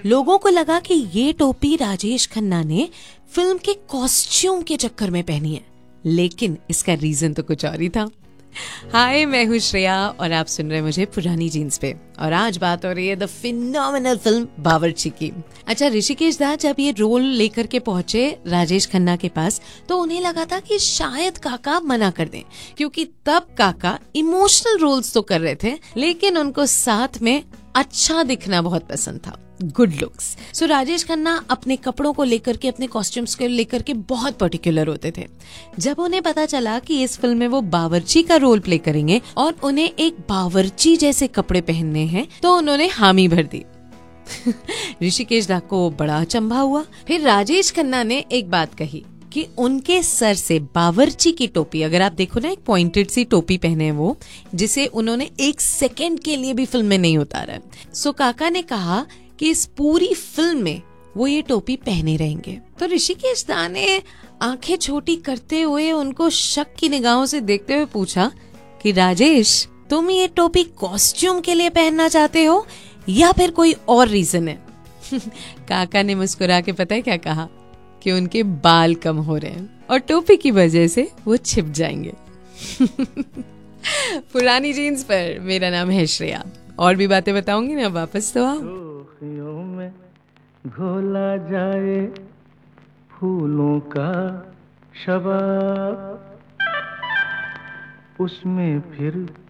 लोगों को लगा कि ये टोपी राजेश खन्ना ने फिल्म के कॉस्ट्यूम के चक्कर में पहनी है, लेकिन इसका रीजन तो कुछ और ही था। हाय, मैं हूँ श्रेया और आप सुन रहे हैं मुझे पुरानी जीन्स पे। और आज बात हो रही है द फिनोमिनल फिल्म बावर्ची की। अच्छा, ऋषिकेश दा जब ये रोल लेकर के पहुंचे राजेश खन्ना के पास, तो उन्हें लगा था कि शायद काका मना कर दें, क्योंकि तब काका इमोशनल रोल्स तो कर रहे थे, लेकिन उनको साथ में अच्छा दिखना बहुत पसंद था, गुड लुक्स। सो राजेश खन्ना अपने कपड़ों को लेकर के, अपने कॉस्ट्यूम्स को लेकर के बहुत पर्टिकुलर होते थे। जब उन्हें पता चला कि इस फिल्म में वो बावर्ची का रोल प्ले करेंगे और उन्हें एक बावर्ची जैसे कपड़े पहनने हैं, तो उन्होंने हामी भर दी। ऋषिकेश दा को बड़ा अचंभा हुआ। फिर राजेश खन्ना ने एक बात कही कि उनके सर से बावर्ची की टोपी, अगर आप देखो ना, एक पॉइंटेड सी टोपी पहने हैं वो, जिसे उन्होंने एक सेकंड के लिए भी फिल्म में नहीं उतारा। सो काका ने कहा कि इस पूरी फिल्म में वो ये टोपी पहने रहेंगे। तो ऋषिकेश दा ने आंखें छोटी करते हुए उनको शक की निगाहों से देखते हुए पूछा कि राजेश, तुम ये टोपी कॉस्ट्यूम के लिए पहनना चाहते हो या फिर कोई और रीजन है? काका ने मुस्कुरा के पता है क्या कहा, कि उनके बाल कम हो रहे हैं और टोपी की वजह से वो छिप जाएंगे। पुरानी जीन्स पर मेरा नाम है श्रेया, और भी बातें बताऊंगी ना, वापस तो आओ। में घोला जाए फूलों का शबाब, उसमें फिर